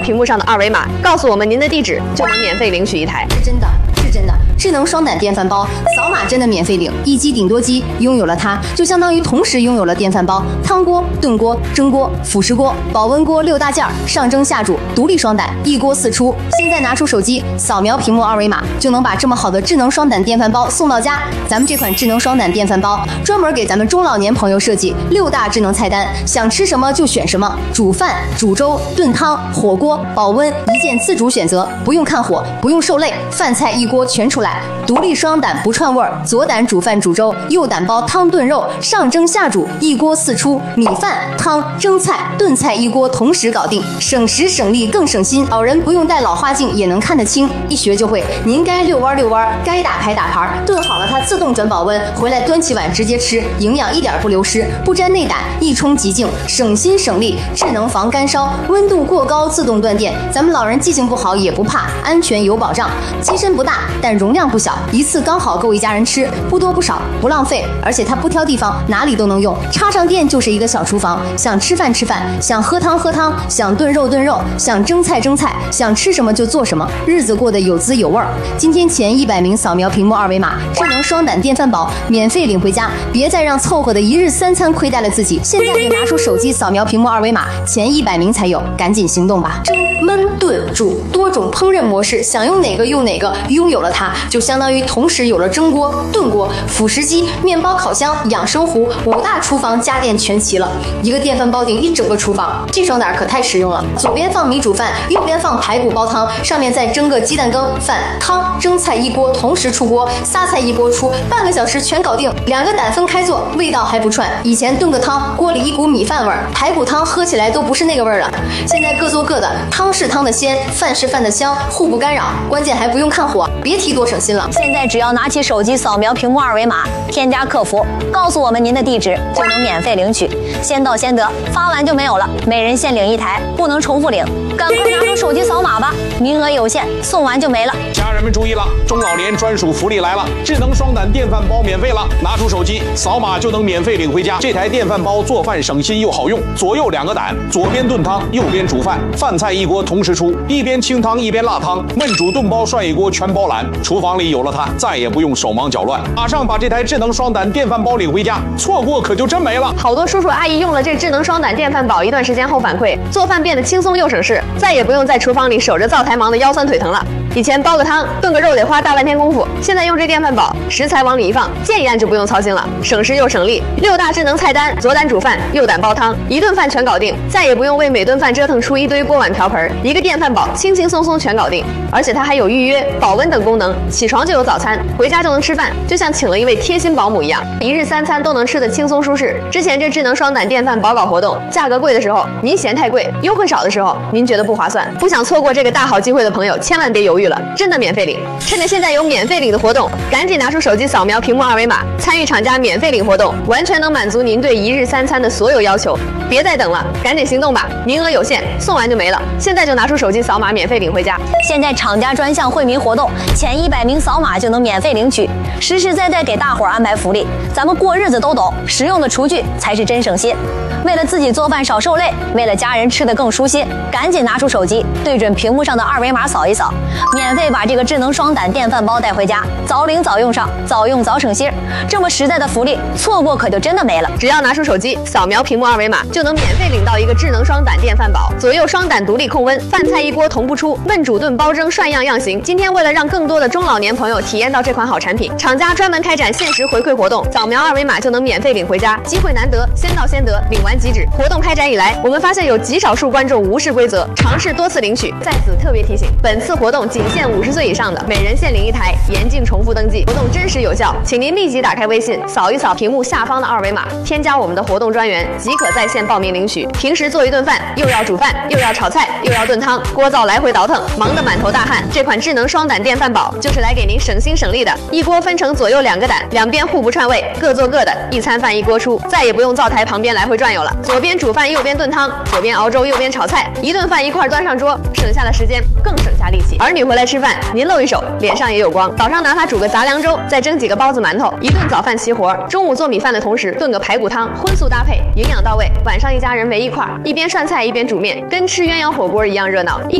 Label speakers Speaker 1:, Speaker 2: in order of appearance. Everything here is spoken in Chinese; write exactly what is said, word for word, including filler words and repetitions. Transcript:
Speaker 1: 屏幕上的二维码，告诉我们您的地址，就能免费领取一台。
Speaker 2: 是真的，是真的。智能双胆电饭煲，扫码真的免费领，一机顶多机，拥有了它，就相当于同时拥有了电饭煲、汤锅、炖锅、蒸锅、辅食锅、保温锅六大件，上蒸下煮，独立双胆，一锅四出。现在拿出手机，扫描屏幕二维码，就能把这么好的智能双胆电饭煲送到家。咱们这款智能双胆电饭煲专门给咱们中老年朋友设计，六大智能菜单，想吃什么就选什么，煮饭、煮粥、炖汤、火锅、保温，一键自主选择，不用看火，不用受累，饭菜一锅全出来。独立双胆不串味儿，左胆煮饭煮粥，右胆煲汤炖肉，上蒸下煮，一锅四出，米饭、汤、蒸菜、炖菜一锅同时搞定，省时省力更省心。老人不用戴老花镜也能看得清，一学就会。您该遛弯遛弯，该打牌打牌，炖好了它自动转保温，回来端起碗直接吃，营养一点不流失，不沾内胆，一冲即净，省心省力，智能防干烧，温度过高自动断电，咱们老人记性不好也不怕，安全有保障。机身不大，但容量不小，一次刚好够一家人吃，不多不少，不浪费，而且它不挑地方，哪里都能用，插上电就是一个小厨房，想吃饭吃饭，想喝汤喝汤，想炖肉炖肉，想蒸菜蒸菜，想吃什么就做什么，日子过得有滋有味儿。今天前一百名扫描屏幕二维码，智能双胆电饭煲免费领回家，别再让凑合的一日三餐亏待了自己。现在就拿出手机扫描屏幕二维码，前一百名才有，赶紧行动吧！蒸、焖、炖、煮多种烹饪模式，想用哪个用哪个，拥有了它，就相当于同时有了蒸锅、炖锅、辅食机、面包烤箱、养生壶，五大厨房家电全齐了。一个电饭煲顶一整个厨房，这双胆可太实用了。左边放米煮饭，右边放排骨煲汤，上面再蒸个鸡蛋羹、饭、汤、蒸菜一锅同时出锅，仨菜一锅出，半个小时全搞定。两个胆分开做，味道还不串。以前炖个汤，锅里一股米饭味儿，排骨汤喝起来都不是那个味儿了。现在各做各的，汤是汤的鲜，饭是饭的香，互不干扰，关键还不用看火，别提多省心了。
Speaker 3: 现在只要拿起手机扫描屏幕二维码，添加客服，告诉我们您的地址，就能免费领取，先到先得，发完就没有了，每人限领一台，不能重复领，赶快拿出手机扫码吧，名额有限，送完就没了。
Speaker 4: 家人们注意了，中老年专属福利来了，智能双胆电饭煲免费了，拿出手机扫码就能免费领回家。这台电饭煲做饭省心又好用，左右两个胆，左边炖汤，右边煮饭，饭菜一锅同时出，一边清汤一边辣汤，焖煮炖煲涮一锅全包揽。厨房里有了它，再也不用手忙脚乱，马上把这台智能双胆电饭煲领回家，错过可就真没了。
Speaker 1: 好多叔叔阿姨用了这智能双胆电饭煲一段时间后反馈，做饭变得轻松又省事，再也不用在厨房里守着灶台忙得腰酸腿疼了。以前煲个汤、炖个肉得花大半天功夫，现在用这电饭煲，食材往里一放，键一按就不用操心了，省时又省力。六大智能菜单，左胆煮饭，右胆煲汤，一顿饭全搞定，再也不用为每顿饭折腾出一堆锅碗瓢盆，一个电饭煲轻轻松松全搞定。而且它还有预约、保温等功能，起床就有早餐，回家就能吃饭，就像请了一位贴心保姆一样，一日三餐都能吃得轻松舒适。之前这智能双胆电饭煲搞活动，价格贵的时候您嫌太贵，优惠少的时候您觉得不划算，不想错过这个大好机会的朋友，千万别犹豫了，真的免费领！趁着现在有免费领的活动，赶紧拿出手机扫描屏幕二维码，参与厂家免费领活动，完全能满足您对一日三餐的所有要求。别再等了，赶紧行动吧！名额有限，送完就没了。现在就拿出手机扫码免费领回家。
Speaker 3: 现在厂家专项惠民活动，前一百名扫码就能免费领取，实实在在给大伙儿安排福利。咱们过日子都懂，实用的厨具才是真省心。为了自己做饭少受累，为了家人吃得更舒心，赶紧拿出手机，对准屏幕上的二维码扫一扫，免费把这个智能双胆电饭煲带回家，早领早用上，早用早省心。这么实在的福利，错过可就真的没了。
Speaker 1: 只要拿出手机扫描屏幕二维码，就能免费领到一个智能双胆电饭煲，左右双胆独立控温，饭菜一锅同步出，焖煮炖煲蒸涮样样行。今天为了让更多的中老年朋友体验到这款好产品，厂家专门开展限时回馈活动，扫描二维码就能免费领回家，机会难得，先到先得，领完即止。活动开展以来，我们发现有极少数观众无视规则，尝试多次领取。在此特别提醒，本次活动仅限五十岁以上的，每人限领一台，严禁重复登记。活动真实有效，请您立即打开微信，扫一扫屏幕下方的二维码，添加我们的活动专员，即可在线报名领取。平时做一顿饭，又要煮饭，又要炒菜，又要炖汤，锅灶来回倒腾，忙得满头大汗。这款智能双胆电饭煲就是来给您省心省力的，一锅分成左右两个胆，两边互不串味，各做各的，一餐饭一锅出，再也不用灶台旁边来回转悠了。左边煮饭，右边炖汤，左边熬粥，右边炒菜，一顿饭一块端上桌，省下了时间，更省下力气。儿女回来吃饭，您露一手，脸上也有光。早上拿它煮个杂粮粥，再蒸几个包子馒头，一顿早饭齐活。中午做米饭的同时，炖个排骨汤，荤素搭配，营养到位。晚上一家人围一块，一边涮菜一边煮面，跟吃鸳鸯火锅一样热闹。